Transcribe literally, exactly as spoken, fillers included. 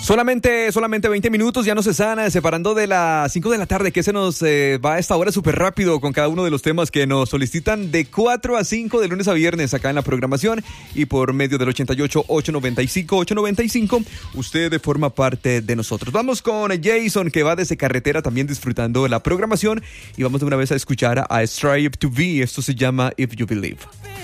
Solamente, solamente veinte minutos, ya nos están separando de las cinco de la tarde, que se nos eh, va a esta hora súper rápido con cada uno de los temas que nos solicitan de cuatro a cinco de lunes a viernes acá en la programación y por medio del ochenta y ocho, ochocientos noventa y cinco, ochocientos noventa y cinco, usted forma parte de nosotros. Vamos con Jason, que va desde carretera también disfrutando de la programación, y vamos de una vez a escuchar a Strive to Be. Esto se llama If You Believe.